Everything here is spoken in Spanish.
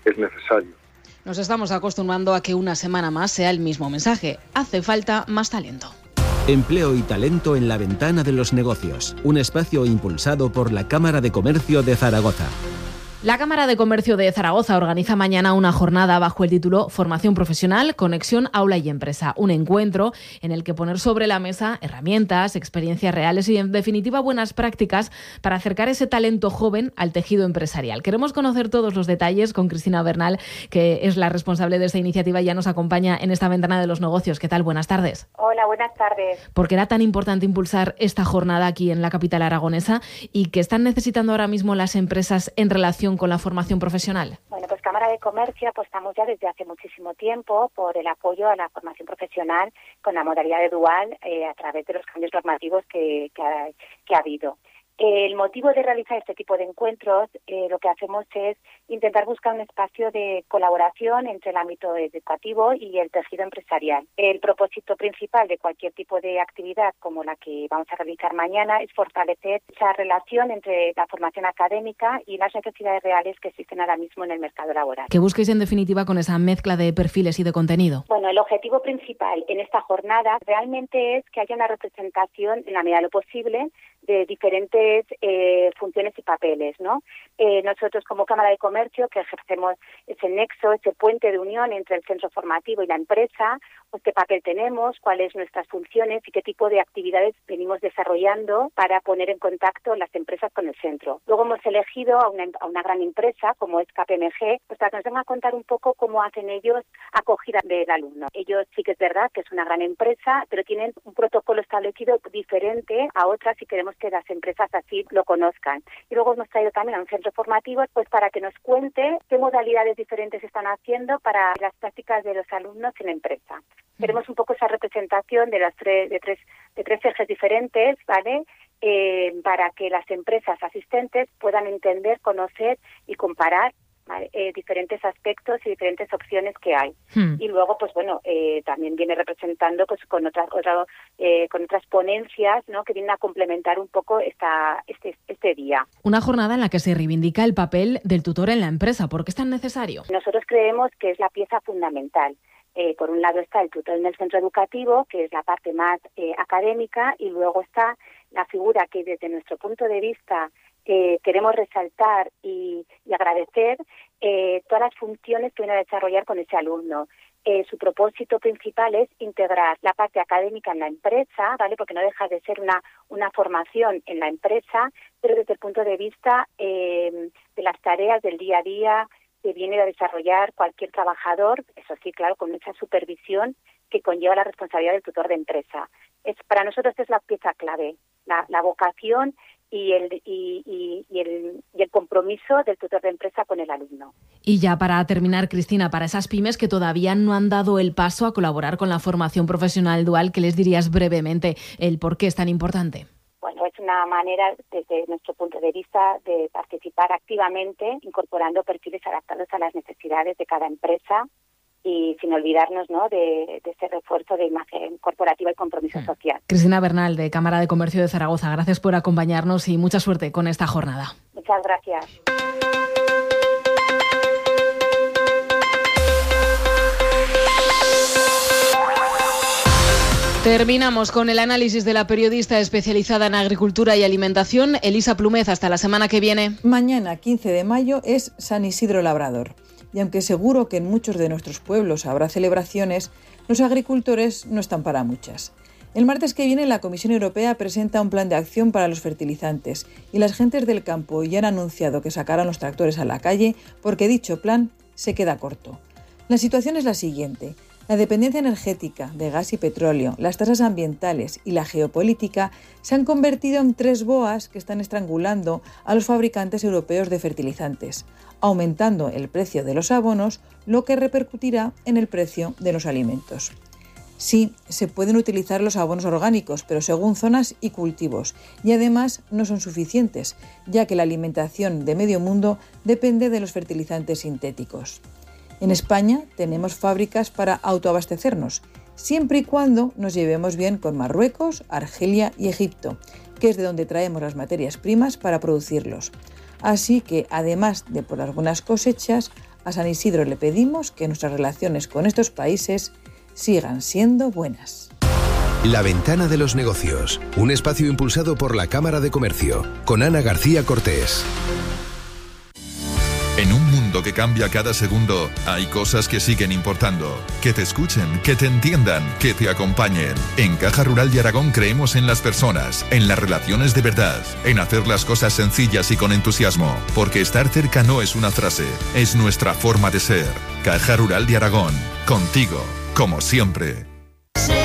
es necesario. Nos estamos acostumbrando a que una semana más sea el mismo mensaje. Hace falta más talento. Empleo y talento en la ventana de los negocios. Un espacio impulsado por la Cámara de Comercio de Zaragoza. La Cámara de Comercio de Zaragoza organiza mañana una jornada bajo el título Formación Profesional, Conexión Aula y Empresa. Un encuentro en el que poner sobre la mesa herramientas, experiencias reales y, en definitiva, buenas prácticas para acercar ese talento joven al tejido empresarial. Queremos conocer todos los detalles con Cristina Bernal, que es la responsable de esta iniciativa y ya nos acompaña en esta ventana de los negocios. ¿Qué tal? Buenas tardes. Hola, buenas tardes. ¿Por qué era tan importante impulsar esta jornada aquí en la capital aragonesa y qué están necesitando ahora mismo las empresas en relación con la formación profesional? Bueno, pues Cámara de Comercio apostamos ya desde hace muchísimo tiempo por el apoyo a la formación profesional con la modalidad de dual a través de los cambios normativos que ha habido. El motivo de realizar este tipo de encuentros, lo que hacemos es intentar buscar un espacio de colaboración entre el ámbito educativo y el tejido empresarial. El propósito principal de cualquier tipo de actividad como la que vamos a realizar mañana es fortalecer esa relación entre la formación académica y las necesidades reales que existen ahora mismo en el mercado laboral. ¿Qué busquéis en definitiva con esa mezcla de perfiles y de contenido? Bueno, el objetivo principal en esta jornada realmente es que haya una representación, en la medida de lo posible, de diferentes funciones y papeles, ¿no? Nosotros como Cámara de Comercio, que ejercemos ese nexo, ese puente de unión entre el centro formativo y la empresa, pues qué papel tenemos, cuáles nuestras funciones y qué tipo de actividades venimos desarrollando para poner en contacto las empresas con el centro. Luego hemos elegido a una gran empresa como es KPMG, pues para que nos vengan a contar un poco cómo hacen ellos acogida del alumno. Ellos sí que es verdad que es una gran empresa, pero tienen un protocolo establecido diferente a otras y queremos que las empresas así lo conozcan. Y luego hemos traído también a un centro formativo pues para que nos cuente qué modalidades diferentes están haciendo para las prácticas de los alumnos en la empresa. Queremos un poco esa representación de tres ejes diferentes, ¿vale? Para que las empresas asistentes puedan entender, conocer y comparar, ¿vale? Diferentes aspectos y diferentes opciones que hay. Y luego, pues bueno, también viene representando pues con otras ponencias, ¿no? Que vienen a complementar un poco este día. Una jornada en la que se reivindica el papel del tutor en la empresa. ¿Por qué es tan necesario? Nosotros creemos que es la pieza fundamental. Por un lado está el tutor en el centro educativo, que es la parte más académica, y luego está la figura que desde nuestro punto de vista queremos resaltar y agradecer todas las funciones que viene a desarrollar con ese alumno. Su propósito principal es integrar la parte académica en la empresa, ¿vale? Porque no deja de ser una formación en la empresa, pero desde el punto de vista de las tareas del día a día que viene a desarrollar cualquier trabajador, eso sí, claro, con mucha supervisión que conlleva la responsabilidad del tutor de empresa. Para nosotros es la pieza clave, la vocación y el compromiso del tutor de empresa con el alumno. Y ya para terminar, Cristina, para esas pymes que todavía no han dado el paso a colaborar con la formación profesional dual, ¿qué les dirías brevemente el por qué es tan importante? Bueno, es una manera, desde nuestro punto de vista, de participar activamente, incorporando perfiles adaptados a las necesidades de cada empresa y sin olvidarnos, ¿no?, de ese refuerzo de imagen corporativa y compromiso social. Cristina Bernal, de Cámara de Comercio de Zaragoza, gracias por acompañarnos y mucha suerte con esta jornada. Muchas gracias. Terminamos con el análisis de la periodista especializada en agricultura y alimentación, Elisa Plumez. Hasta la semana que viene. Mañana, 15 de mayo, es San Isidro Labrador. Y aunque seguro que en muchos de nuestros pueblos habrá celebraciones, los agricultores no están para muchas. El martes que viene la Comisión Europea presenta un plan de acción para los fertilizantes y las gentes del campo ya han anunciado que sacarán los tractores a la calle porque dicho plan se queda corto. La situación es la siguiente. La dependencia energética de gas y petróleo, las tasas ambientales y la geopolítica se han convertido en tres boas que están estrangulando a los fabricantes europeos de fertilizantes, aumentando el precio de los abonos, lo que repercutirá en el precio de los alimentos. Sí, se pueden utilizar los abonos orgánicos, pero según zonas y cultivos, y además no son suficientes, ya que la alimentación de medio mundo depende de los fertilizantes sintéticos. En España tenemos fábricas para autoabastecernos, siempre y cuando nos llevemos bien con Marruecos, Argelia y Egipto, que es de donde traemos las materias primas para producirlos. Así que, además de por algunas cosechas, A San Isidro le pedimos que nuestras relaciones con estos países sigan siendo buenas. La Ventana de los Negocios, un espacio impulsado por la Cámara de Comercio, con Ana García Cortés. En un mundo que cambia cada segundo, hay cosas que siguen importando. Que te escuchen, que te entiendan, que te acompañen. En Caja Rural de Aragón creemos en las personas, en las relaciones de verdad, en hacer las cosas sencillas y con entusiasmo. Porque estar cerca no es una frase, es nuestra forma de ser. Caja Rural de Aragón, contigo, como siempre.